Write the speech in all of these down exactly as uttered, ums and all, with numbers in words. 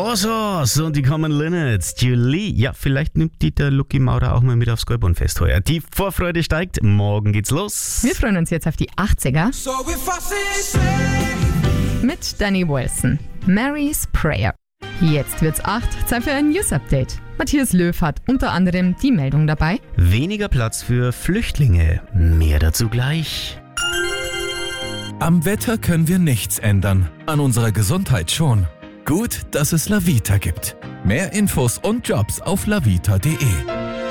Bosshaus und die Common Linnets. Julie, ja, vielleicht nimmt die der Lucky Maurer auch mal mit aufs Skolbornfest heuer. Die Vorfreude steigt, morgen geht's los. Wir freuen uns jetzt auf die achtziger mit Danny Wilson. Mary's Prayer. Jetzt wird's acht, Zeit für ein News-Update. Matthias Löw hat unter anderem die Meldung dabei. Weniger Platz für Flüchtlinge. Mehr dazu gleich. Am Wetter können wir nichts ändern, an unserer Gesundheit schon. Gut, dass es Lavita gibt. Mehr Infos und Jobs auf lavita punkt de.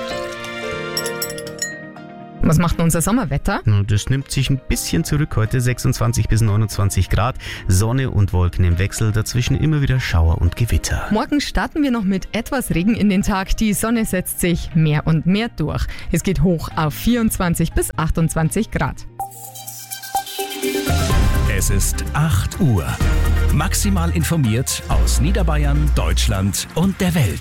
Was macht denn unser Sommerwetter? Das nimmt sich ein bisschen zurück heute, sechsundzwanzig bis neunundzwanzig Grad, Sonne und Wolken im Wechsel, dazwischen immer wieder Schauer und Gewitter. Morgen starten wir noch mit etwas Regen in den Tag, die Sonne setzt sich mehr und mehr durch. Es geht hoch auf vierundzwanzig bis achtundzwanzig Grad. Es ist acht Uhr. Maximal informiert aus Niederbayern, Deutschland und der Welt.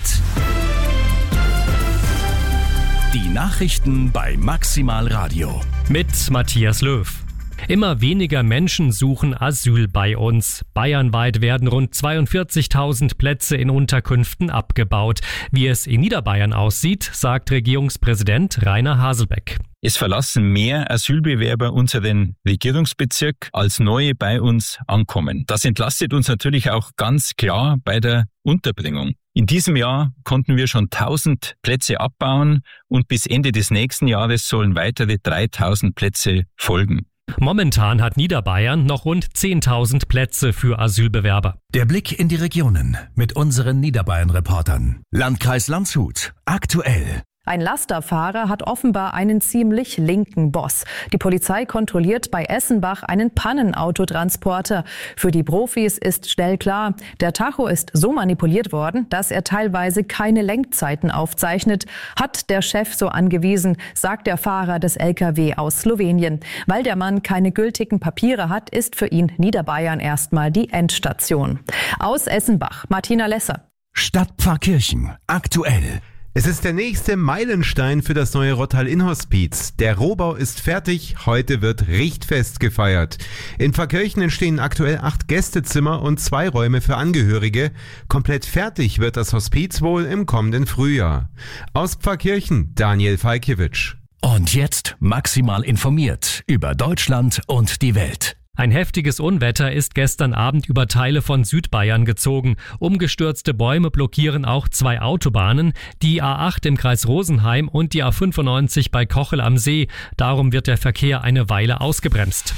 Die Nachrichten bei Maximal Radio. Mit Matthias Löw. Immer weniger Menschen suchen Asyl bei uns. Bayernweit werden rund zweiundvierzigtausend Plätze in Unterkünften abgebaut. Wie es in Niederbayern aussieht, sagt Regierungspräsident Rainer Haselbeck. Es verlassen mehr Asylbewerber unseren Regierungsbezirk, als neue bei uns ankommen. Das entlastet uns natürlich auch ganz klar bei der Unterbringung. In diesem Jahr konnten wir schon tausend Plätze abbauen und bis Ende des nächsten Jahres sollen weitere dreitausend Plätze folgen. Momentan hat Niederbayern noch rund zehntausend Plätze für Asylbewerber. Der Blick in die Regionen mit unseren Niederbayern-Reportern. Landkreis Landshut. Aktuell. Ein Lasterfahrer hat offenbar einen ziemlich linken Boss. Die Polizei kontrolliert bei Essenbach einen Pannenautotransporter. Für die Profis ist schnell klar, der Tacho ist so manipuliert worden, dass er teilweise keine Lenkzeiten aufzeichnet. Hat der Chef so angewiesen, sagt der Fahrer des L K W aus Slowenien. Weil der Mann keine gültigen Papiere hat, ist für ihn Niederbayern erstmal die Endstation. Aus Essenbach, Martina Lesser. Stadtpfarrkirchen. Aktuell. Es ist der nächste Meilenstein für das neue Rottal-Innhospiz. Der Rohbau ist fertig, heute wird Richtfest gefeiert. In Pfarrkirchen entstehen aktuell acht Gästezimmer und zwei Räume für Angehörige. Komplett fertig wird das Hospiz wohl im kommenden Frühjahr. Aus Pfarrkirchen, Daniel Falkiewicz. Und jetzt maximal informiert über Deutschland und die Welt. Ein heftiges Unwetter ist gestern Abend über Teile von Südbayern gezogen. Umgestürzte Bäume blockieren auch zwei Autobahnen, die A acht im Kreis Rosenheim und die A fünfundneunzig bei Kochel am See. Darum wird der Verkehr eine Weile ausgebremst.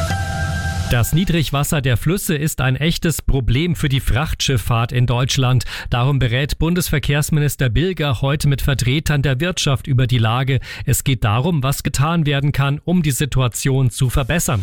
Das Niedrigwasser der Flüsse ist ein echtes Problem für die Frachtschifffahrt in Deutschland. Darum berät Bundesverkehrsminister Bilger heute mit Vertretern der Wirtschaft über die Lage. Es geht darum, was getan werden kann, um die Situation zu verbessern.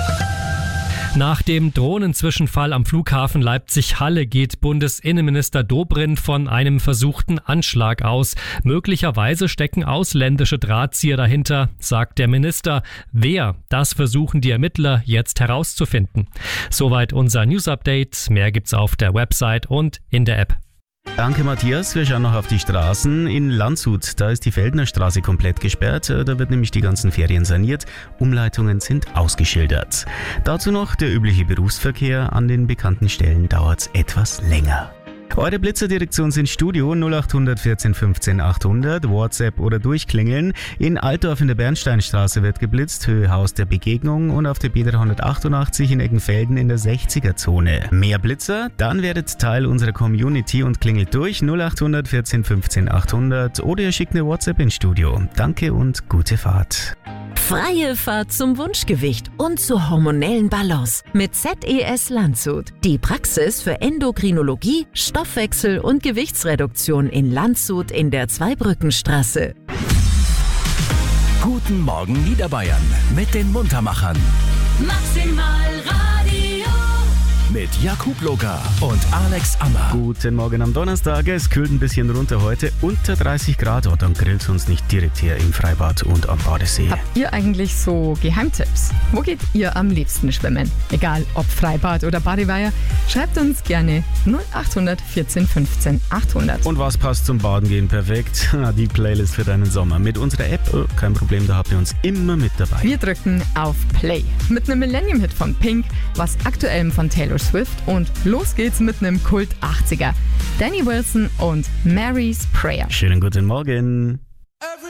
Nach dem Drohnenzwischenfall am Flughafen Leipzig-Halle geht Bundesinnenminister Dobrindt von einem versuchten Anschlag aus. Möglicherweise stecken ausländische Drahtzieher dahinter, sagt der Minister. Wer? Das versuchen die Ermittler jetzt herauszufinden. Soweit unser News-Update. Mehr gibt's auf der Website und in der App. Danke Matthias, wir schauen noch auf die Straßen. In Landshut, da ist die Feldner Straße komplett gesperrt, da wird nämlich die ganzen Ferien saniert, Umleitungen sind ausgeschildert. Dazu noch der übliche Berufsverkehr, an den bekannten Stellen dauert's etwas länger. Eure Blitzerdirektion sind Studio null acht vierzehn fünfzehn achthundert, WhatsApp oder durchklingeln. In Altdorf in der Bernsteinstraße wird geblitzt, Höhe Haus der Begegnung und auf der B dreihundertachtundachtzig in Eckenfelden in der sechziger-Zone. Mehr Blitzer? Dann werdet Teil unserer Community und klingelt durch null acht vierzehn fünfzehn achthundert oder ihr schickt eine WhatsApp ins Studio. Danke und gute Fahrt. Freie Fahrt zum Wunschgewicht und zur hormonellen Balance mit Z E S Landshut. Die Praxis für Endokrinologie, Stoffwechsel und Gewichtsreduktion in Landshut in der Zweibrückenstraße. Guten Morgen Niederbayern mit den Muntermachern. Maximal Radio. Mit Jakub Loga und Alex Ammer. Guten Morgen am Donnerstag. Es kühlt ein bisschen runter heute. Unter dreißig Grad. Oh, dann grillt uns nicht direkt hier im Freibad und am Badesee. Habt ihr eigentlich so Geheimtipps? Wo geht ihr am liebsten schwimmen? Egal ob Freibad oder Badeweiher, schreibt uns gerne null acht vierzehn fünfzehn achthundert. Und was passt zum Baden gehen perfekt? Die Playlist für deinen Sommer. Mit unserer App, oh, kein Problem, da habt ihr uns immer mit dabei. Wir drücken auf Play. Mit einem Millennium-Hit von Pink, was aktuellem von Taylor Swift und los geht's mit einem Kult achtziger. Danny Wilson und Mary's Prayer. Schönen guten Morgen.